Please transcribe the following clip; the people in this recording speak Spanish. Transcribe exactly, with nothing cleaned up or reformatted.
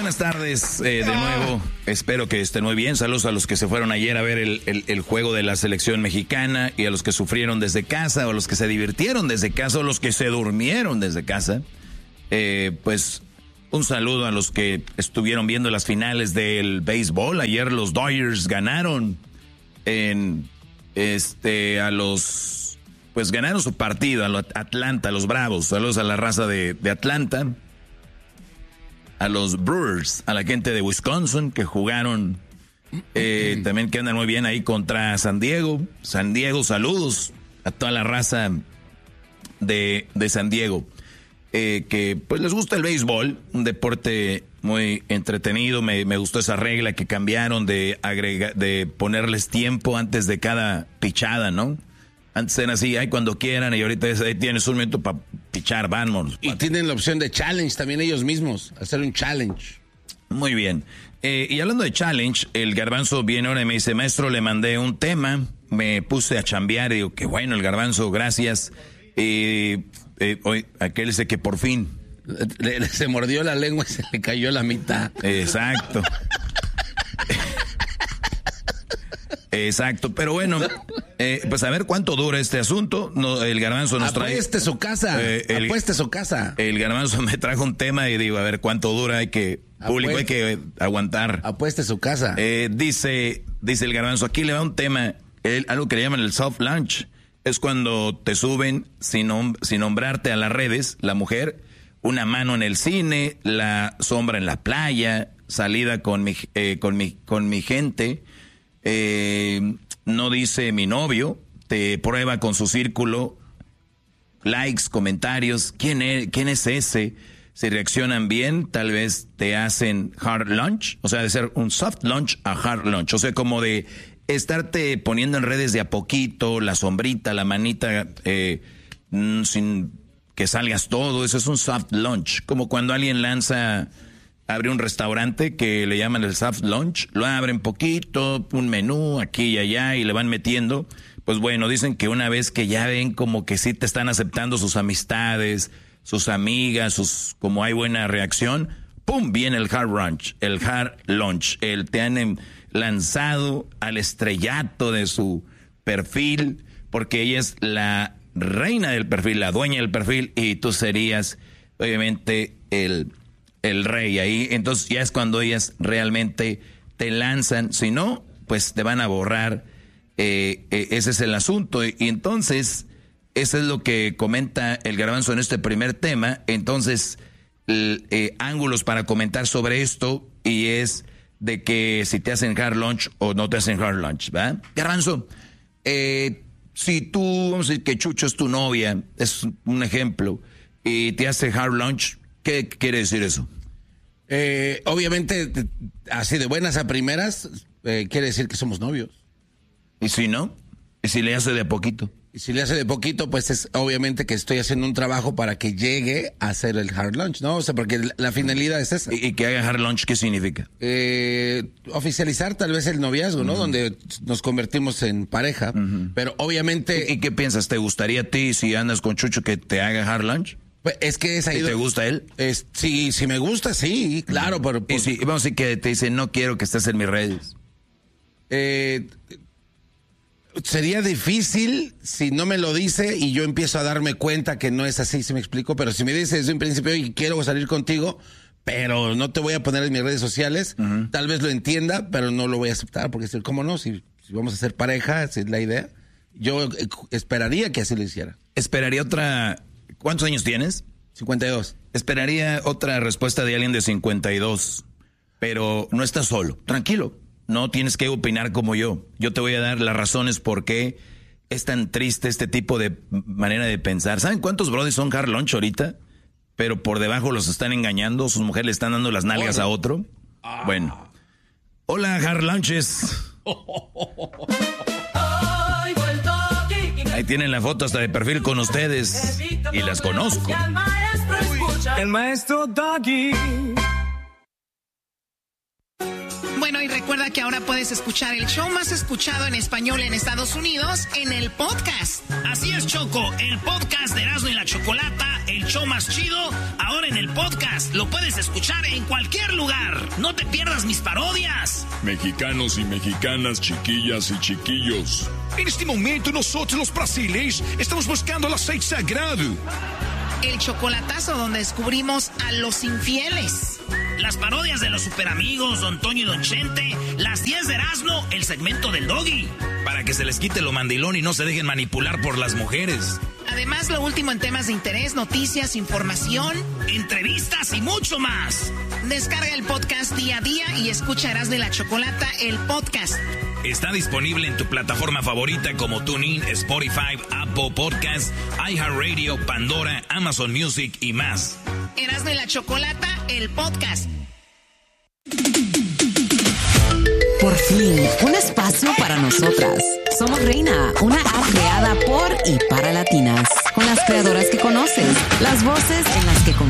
buenas tardes eh, de nuevo. Espero que estén muy bien. Saludos a los que se fueron ayer a ver el, el, el juego de la selección mexicana y a los que sufrieron desde casa o a los que se divirtieron desde casa o los que se durmieron desde casa. Eh, pues un saludo a los que estuvieron viendo las finales del béisbol. Ayer los Dodgers ganaron en este a los pues ganaron su partido a los Atlanta, a los Bravos. Saludos a la raza de, de Atlanta. A los Brewers, a la gente de Wisconsin que jugaron, eh, también que andan muy bien ahí contra San Diego. San Diego, saludos a toda la raza de, de San Diego, eh, que pues les gusta el béisbol, un deporte muy entretenido. Me, me gustó esa regla que cambiaron de, agrega, de ponerles tiempo antes de cada pichada, ¿no? Antes era así, ay, cuando quieran, y ahorita ahí tienes un minuto para pichar, vamos. Y tienen la opción de challenge también ellos mismos, hacer un challenge. Muy bien. Eh, y hablando de challenge, el Garbanzo viene ahora y me dice, maestro, le mandé un tema, me puse a chambear y digo, qué bueno el Garbanzo, gracias. Eh, eh, hoy, aquel dice que por fin. Le, le, se mordió la lengua y se le cayó la mitad. Exacto. Exacto, pero bueno, eh, pues a ver cuánto dura este asunto. No, el Garbanzo nos trae... Apueste su casa, eh, el, apueste su casa. El Garbanzo me trajo un tema y digo, a ver cuánto dura, hay que... Apueste, público hay que aguantar. Apueste su casa. Eh, dice, dice el Garbanzo, aquí le va un tema, el, algo que le llaman el soft launch. Es cuando te suben sin, nom sin nombrarte a las redes, la mujer, una mano en el cine, la sombra en la playa, salida con mi, eh, con mi, con mi gente... Eh, no dice mi novio, te prueba con su círculo, likes, comentarios, ¿quién es, quién es ese? Si reaccionan bien, tal vez te hacen hard launch, o sea, de ser un soft launch a hard launch, o sea, como de estarte poniendo en redes de a poquito, la sombrita, la manita, eh, sin que salgas todo, eso es un soft launch, como cuando alguien lanza... Abre un restaurante que le llaman el soft launch, lo abren poquito, un menú aquí y allá y le van metiendo. Pues bueno, dicen que una vez que ya ven como que sí te están aceptando sus amistades, sus amigas, sus como hay buena reacción, ¡pum! Viene el hard launch, el hard launch. El te han lanzado al estrellato de su perfil, porque ella es la reina del perfil, la dueña del perfil, y tú serías, obviamente, el... el rey ahí, entonces ya es cuando ellas realmente te lanzan, si no, pues te van a borrar, eh, eh, ese es el asunto, y, y entonces, eso es lo que comenta el Garbanzo en este primer tema, entonces, el, eh, ángulos para comentar sobre esto, y es de que si te hacen hard launch o no te hacen hard launch, ¿verdad? Garbanzo, eh, si tú, vamos a decir que Chucho es tu novia, es un ejemplo, y te hace hard launch, ¿qué quiere decir eso? Eh, obviamente, así de buenas a primeras, eh, quiere decir que somos novios. ¿Y si no? ¿Y si le hace de poquito? Y si le hace de poquito, pues es obviamente que estoy haciendo un trabajo para que llegue a hacer el hard launch, ¿no? O sea, porque la, la finalidad es esa. ¿Y, y que haga hard launch qué significa? Eh, oficializar tal vez el noviazgo, ¿no? Uh-huh. Donde nos convertimos en pareja, uh-huh. Pero obviamente... ¿Y, ¿Y qué piensas? ¿Te gustaría a ti, si andas con Chucho, que te haga hard launch? Pues es que es ahí. ¿Y te gusta él? Es, sí, si me gusta, sí, claro. Pero, por... Y si, vamos a decir que te dice, no quiero que estés en mis redes. Eh, sería difícil si no me lo dice y yo empiezo a darme cuenta que no es así, si me explico. Pero si me dice desde un principio, y quiero salir contigo, pero no te voy a poner en mis redes sociales, uh-huh. Tal vez lo entienda, pero no lo voy a aceptar. Porque, ¿cómo no? Si, si vamos a ser pareja, si es la idea, yo esperaría que así lo hiciera. Esperaría otra... ¿Cuántos años tienes? cincuenta y dos. Esperaría otra respuesta de alguien de cincuenta y dos, pero no estás solo. Tranquilo, no tienes que opinar como yo. Yo te voy a dar las razones por qué es tan triste este tipo de manera de pensar. ¿Saben cuántos brothers son hard launch ahorita? Pero por debajo los están engañando, sus mujeres le están dando las nalgas a otro. Ah. Bueno. Hola, hard launches. Ahí tienen la foto hasta de perfil con ustedes. Y las conozco. El maestro Doggy. Bueno, y recuerda que ahora puedes escuchar el show más escuchado en español en Estados Unidos en el podcast. Así es, Choco, el podcast de Erasmo y la Chocolata, el show más chido, ahora en el podcast. Lo puedes escuchar en cualquier lugar. No te pierdas mis parodias. Mexicanos y mexicanas, chiquillas y chiquillos. En este momento nosotros los brasileños estamos buscando el aceite sagrado. El chocolatazo donde descubrimos a los infieles. Las parodias de los superamigos, Don Toño y Don Chente. Las diez de Erasmo, el segmento del Doggy. Para que se les quite lo mandilón y no se dejen manipular por las mujeres. Además, lo último en temas de interés, noticias, información, entrevistas y mucho más. Descarga el podcast día a día y escucha Erasmo y la Chocolata, el podcast. Está disponible en tu plataforma favorita como TuneIn, Spotify, Apple Podcasts, iHeartRadio, Pandora, Amazon Music y más. Erasmo y la Chocolata, el podcast. Por fin, un espacio para nosotras. Somos Reina, una app creada por y para latinas. Con las creadoras que conoces, las voces en las que